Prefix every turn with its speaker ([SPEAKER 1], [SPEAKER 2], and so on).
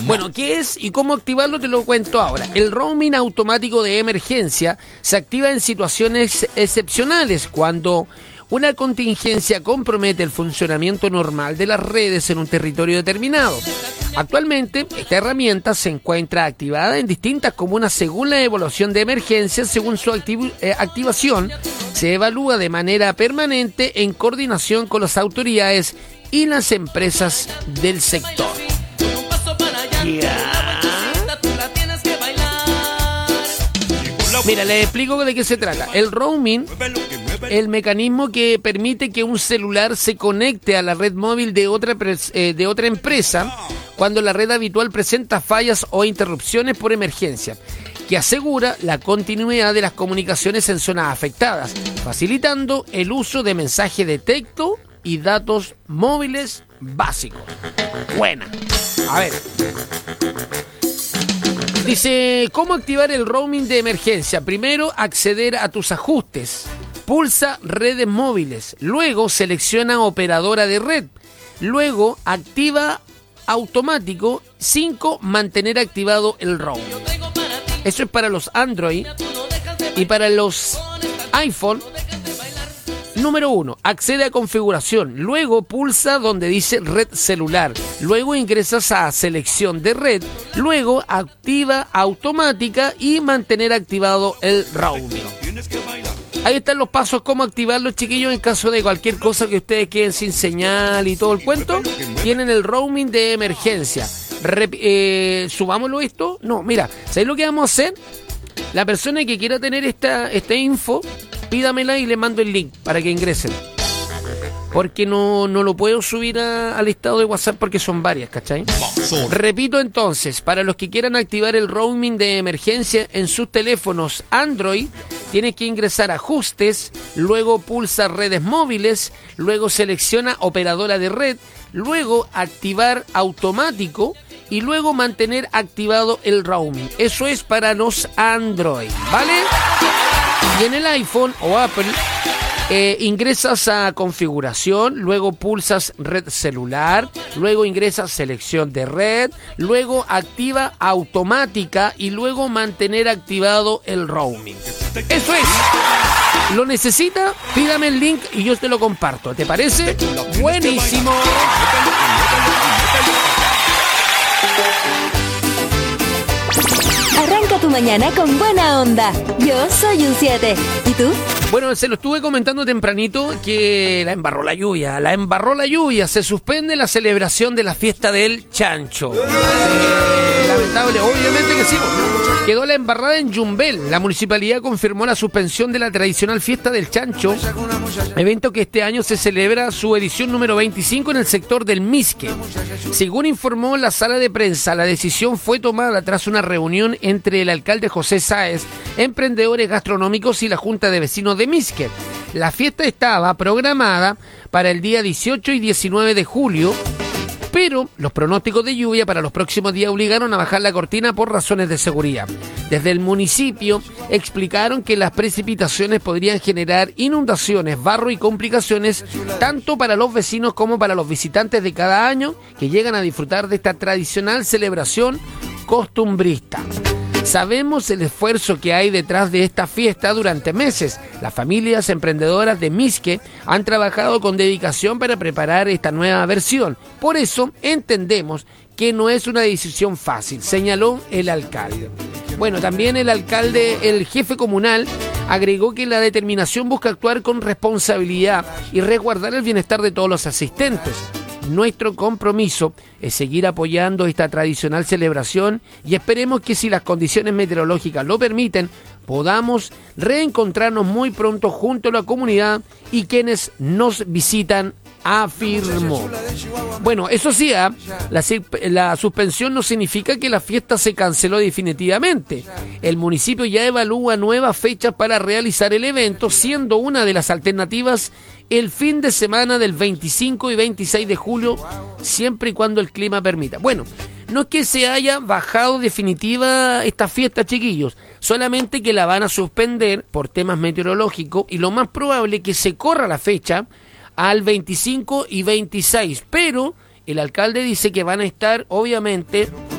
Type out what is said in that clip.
[SPEAKER 1] Bueno, ¿qué es y cómo activarlo? Te lo cuento ahora. El roaming automático de emergencia se activa en situaciones excepcionales cuando una contingencia compromete el funcionamiento normal de las redes en un territorio determinado. Actualmente, esta herramienta se encuentra activada en distintas comunas según la evaluación de emergencia. Según su activación, se evalúa de manera permanente en coordinación con las autoridades y las empresas del sector. Mira, les explico de qué se trata. El roaming, el mecanismo que permite que un celular se conecte a la red móvil de otra empresa cuando la red habitual presenta fallas o interrupciones por emergencia, que asegura la continuidad de las comunicaciones en zonas afectadas, facilitando el uso de mensaje de texto y datos móviles básicos. Buena. A ver. Dice, ¿cómo activar el roaming de emergencia? Primero, acceder a tus ajustes. Pulsa redes móviles. Luego, selecciona operadora de red. Luego, activa automático. 5, mantener activado el roaming. Eso es para los Android. Y para los iPhone, número 1, accede a configuración. Luego pulsa donde dice red celular. Luego ingresas a selección de red. Luego activa automática y mantener activado el roaming. Ahí están los pasos cómo activarlo, chiquillos, en caso de cualquier cosa que ustedes queden sin señal y todo el cuento. Tienen el roaming de emergencia. ¿Subámoslo esto? No, mira, ¿sabes lo que vamos a hacer? La persona que quiera tener esta info, pídamela y le mando el link para que ingresen. Porque no lo puedo subir al estado de WhatsApp porque son varias, ¿cachai? Repito entonces, para los que quieran activar el roaming de emergencia en sus teléfonos Android, tienes que ingresar a ajustes, luego pulsa redes móviles, luego selecciona operadora de red, luego activar automático y luego mantener activado el roaming. Eso es para los Android, ¿vale? Y en el iPhone o Apple, ingresas a configuración, luego pulsas red celular, luego ingresas selección de red, luego activa automática y luego mantener activado el roaming. Eso es. ¿Lo necesita? Pídame el link y yo te lo comparto. ¿Te parece? Buenísimo.
[SPEAKER 2] Arranca tu mañana con buena onda. Yo soy un 7. ¿Y tú?
[SPEAKER 1] Bueno, se lo estuve comentando tempranito que la embarró la lluvia. Se suspende la celebración de la fiesta del chancho. Lamentable, obviamente que sí. Quedó la embarrada en Yumbel. La municipalidad confirmó la suspensión de la tradicional fiesta del chancho, evento que este año se celebra su edición número 25 en el sector del Misque. Según informó la sala de prensa, la decisión fue tomada tras una reunión entre el alcalde José Sáez, emprendedores gastronómicos y la Junta de Vecinos de Misque. La fiesta estaba programada para el día 18 y 19 de julio, pero los pronósticos de lluvia para los próximos días obligaron a bajar la cortina por razones de seguridad. Desde el municipio explicaron que las precipitaciones podrían generar inundaciones, barro y complicaciones tanto para los vecinos como para los visitantes de cada año que llegan a disfrutar de esta tradicional celebración costumbrista. Sabemos el esfuerzo que hay detrás de esta fiesta durante meses. Las familias emprendedoras de Misque han trabajado con dedicación para preparar esta nueva versión. Por eso entendemos que no es una decisión fácil, señaló el alcalde. Bueno, también el jefe comunal, agregó que la determinación busca actuar con responsabilidad y resguardar el bienestar de todos los asistentes. Nuestro compromiso es seguir apoyando esta tradicional celebración y esperemos que si las condiciones meteorológicas lo permiten, podamos reencontrarnos muy pronto junto a la comunidad y quienes nos visitan, afirmó. Bueno, eso sí, la suspensión no significa que la fiesta se canceló definitivamente. El municipio ya evalúa nuevas fechas para realizar el evento, siendo una de las alternativas el fin de semana del 25 y 26 de julio, siempre y cuando el clima permita. Bueno, no es que se haya bajado definitiva esta fiesta, chiquillos, solamente que la van a suspender por temas meteorológicos y lo más probable es que se corra la fecha al 25 y 26, pero el alcalde dice que van a estar, obviamente,